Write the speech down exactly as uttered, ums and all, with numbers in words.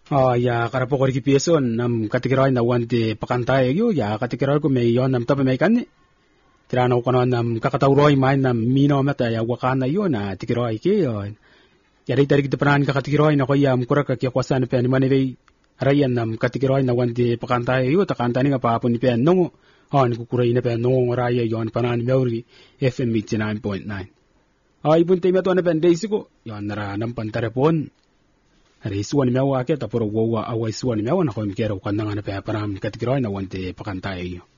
Oh ya karapo ko rikipieso nam katikiroy na wante pakantay yo ya katikiroy ko may yon nam tape may kanni. Tirano ko nam kakatauroy may nam mino mata ya wakana yo na tikiroy ke yo. Yari tari kita panan kakatikiroy na ko yam kurak ka kwasan pe ni manebe arayan nam katikiroy na wante pakantay yo takantani nga paapon ni pe nongo. Han kukuray na pe nongo raya yon panan meuri F M eighty-nine point nine. Ay bunte meto na ben deisiko yon nara nam pantarepon. Hari suwan mewa ke tapuro wowa awai suwan mewa na ko mikero kananga na pe param katikiroy na wante pakantay yo.